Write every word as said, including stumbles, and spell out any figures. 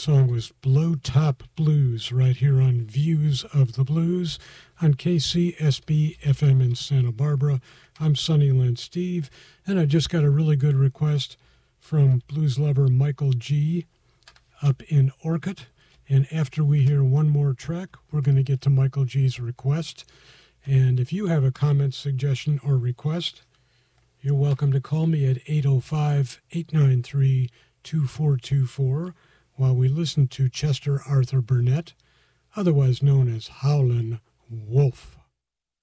song was Blow Top Blues right here on Views of the Blues on K C S B F M in Santa Barbara. I'm Sunnyland Steve, and I just got a really good request from blues lover Michael G. up in Orcutt. And after we hear one more track, we're going to get to Michael G's request. And if you have a comment, suggestion, or request, you're welcome to call me at eight oh five, eight nine three, two four two four while we listen to Chester Arthur Burnett, otherwise known as Howlin' Wolf.